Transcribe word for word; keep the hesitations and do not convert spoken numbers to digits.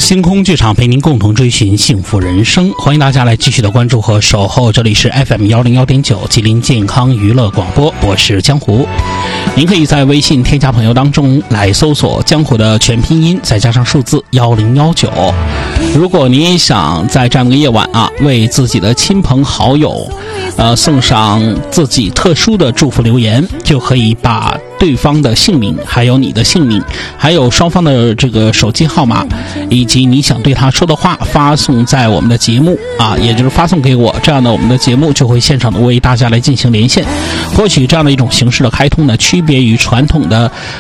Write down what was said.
星空剧场陪您共同追寻幸福人生，欢迎大家来继续的关注和守候，这里是 F M 一零一点九吉林健康娱乐广播，我是江湖。您可以在微信添加朋友当中来搜索江湖的全拼音，再加上数字一零一九。如果您也想在这样的夜晚啊，为自己的亲朋好友呃送上自己特殊的祝福留言，就可以把对方的姓名，还有你的姓名，还有双方的这个手机号码，以及你想对他说的话发送在我们的节目啊，也就是发送给我，这样的我们的节目就会现场的为大家来进行连线。或许这样的一种形式的开通呢，区别于传统的